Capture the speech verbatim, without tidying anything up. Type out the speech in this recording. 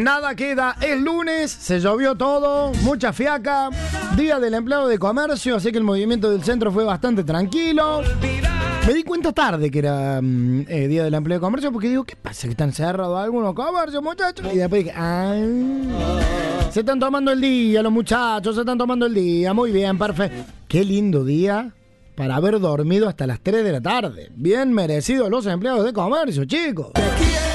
Nada queda, es lunes, se llovió todo, mucha fiaca, día del empleado de comercio, así que el movimiento del centro fue bastante tranquilo. Me di cuenta tarde que era eh, día del empleo de comercio porque digo, ¿qué pasa? ¿Que están cerrados algunos comercios, muchachos? Y después dije, ah, se están tomando el día los muchachos, se están tomando el día, muy bien, perfecto. Qué lindo día para haber dormido hasta las tres de la tarde. Bien merecido los empleados de comercio, chicos.